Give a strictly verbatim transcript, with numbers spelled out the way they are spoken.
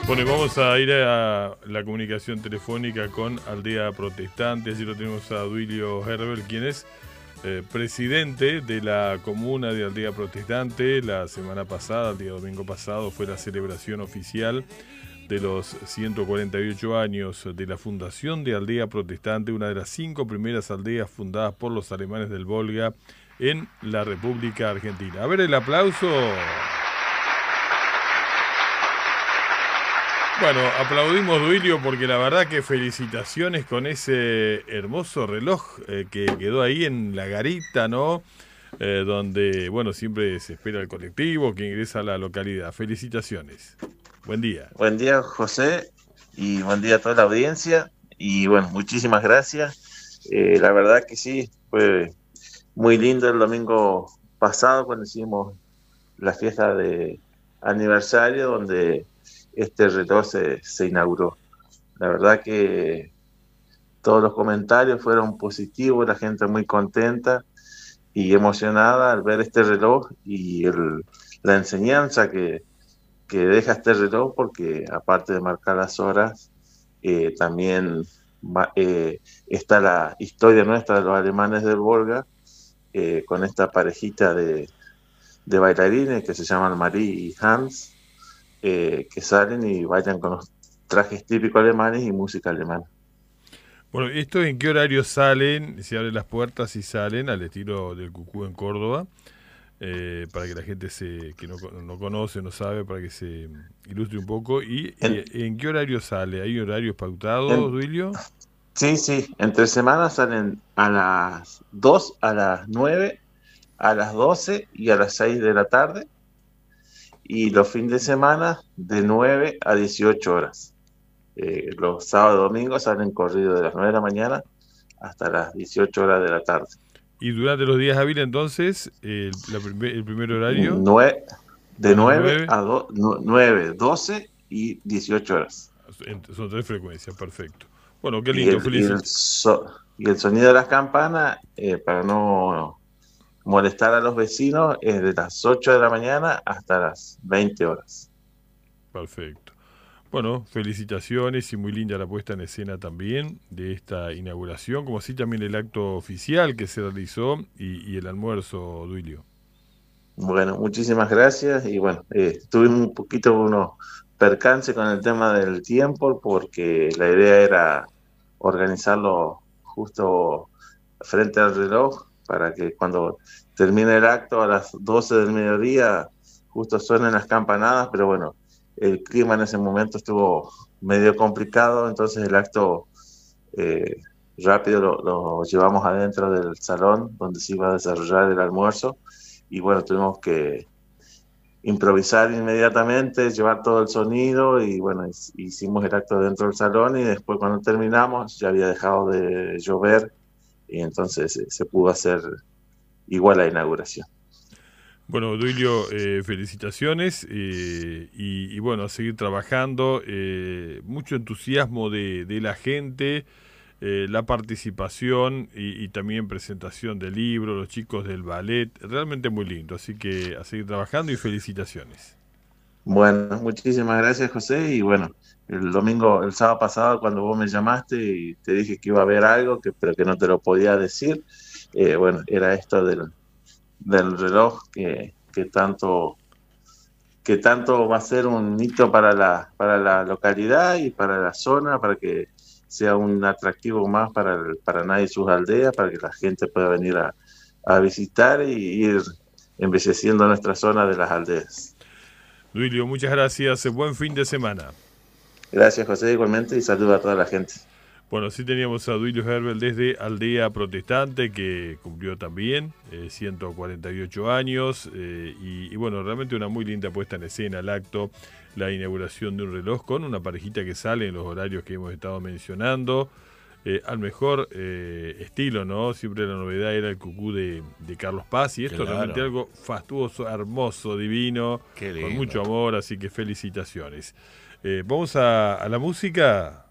Bueno, y vamos a ir a la comunicación telefónica con Aldea Protestante. Allí lo tenemos a Duilio Herbel, quien es eh, presidente de la comuna de Aldea Protestante. La semana pasada, el día domingo pasado, fue la celebración oficial de los ciento cuarenta y ocho años de la fundación de Aldea Protestante, una de las cinco primeras aldeas fundadas por los alemanes del Volga en la República Argentina. A ver el aplauso. Bueno, aplaudimos, Duilio, porque la verdad que felicitaciones con ese hermoso reloj eh, que quedó ahí en la garita, ¿no? Eh, donde, bueno, siempre se espera el colectivo que ingresa a la localidad. Felicitaciones. Buen día. Buen día, José, y buen día a toda la audiencia. Y bueno, muchísimas gracias. Eh, la verdad que sí, fue muy lindo el domingo pasado cuando hicimos la fiesta de aniversario donde este reloj se, se inauguró. La verdad que todos los comentarios fueron positivos, la gente muy contenta y emocionada al ver este reloj y el, la enseñanza que, que deja este reloj, porque aparte de marcar las horas, eh, también va, eh, está la historia nuestra de los alemanes del Volga, eh, con esta parejita de, de bailarines que se llaman Marie y Hans, eh, que salen y bailan con los trajes típicos alemanes y música alemana. Bueno, ¿esto en qué horario salen? Se abren las puertas y salen al estilo del Cucú en Córdoba, eh, para que la gente se que no, no conoce, no sabe, para que se ilustre un poco. ¿Y, En, y en qué horario sale? ¿Hay horarios pautados, en, Duilio? sí, sí, entre semanas salen a las dos, a las nueve, a las doce y a las seis de la tarde, y los fines de semana de nueve a dieciocho horas. Eh, los sábados y domingos salen corridos de las nueve de la mañana hasta las dieciocho horas de la tarde. Y durante los días hábiles, entonces, el, la primer, el primer horario, Nue de a las nueve nueve, a nueve, doce y dieciocho horas. son tres frecuencias, perfecto. Bueno, qué Y lindo, el, y el, felicito. so y el sonido de las campanas, eh, para no molestar a los vecinos, es de las ocho de la mañana hasta las veinte horas. Perfecto. Bueno, felicitaciones y muy linda la puesta en escena también de esta inauguración, como así también el acto oficial que se realizó y, y el almuerzo, Duilio. Bueno, muchísimas gracias. Y bueno, eh, tuvimos un poquito unos percance con el tema del tiempo, porque la idea era organizarlo justo frente al reloj para que cuando termine el acto a las doce del mediodía justo suenen las campanadas, pero bueno, el clima en ese momento estuvo medio complicado, entonces el acto eh, rápido lo, lo llevamos adentro del salón donde se iba a desarrollar el almuerzo, y bueno, tuvimos que improvisar inmediatamente, llevar todo el sonido, y bueno, hicimos el acto dentro del salón, y después cuando terminamos ya había dejado de llover y entonces eh, se pudo hacer igual la inauguración. Bueno, Duilio, eh, felicitaciones eh, y, y bueno, a seguir trabajando. Eh, mucho entusiasmo de, de la gente, eh, la participación y, y también presentación del libro, los chicos del ballet, realmente muy lindo. Así que a seguir trabajando y felicitaciones. Bueno, muchísimas gracias, José. Y bueno, el domingo, el sábado pasado, cuando vos me llamaste y te dije que iba a haber algo, que, pero que no te lo podía decir, eh, bueno, era esto del, del reloj que, que tanto que tanto va a ser un hito para la, para la localidad y para la zona, para que sea un atractivo más para el Paraná y sus aldeas, para que la gente pueda venir a, a visitar y ir embelleciendo nuestra zona de las aldeas. Duilio, muchas gracias. Buen fin de semana. Gracias, José, igualmente, y saludo a toda la gente. Bueno, sí teníamos a Duilio Herbel desde Aldea Protestante, que cumplió también eh, ciento cuarenta y ocho años, eh, y, y bueno, realmente una muy linda puesta en escena, el acto, la inauguración de un reloj con una parejita que sale en los horarios que hemos estado mencionando, eh, al mejor eh, estilo, ¿no? Siempre la novedad era el cucú de, de Carlos Paz, y esto Claro. realmente algo fastuoso, hermoso, divino, Qué con lindo. mucho amor, así que felicitaciones. Eh, vamos a, a la música.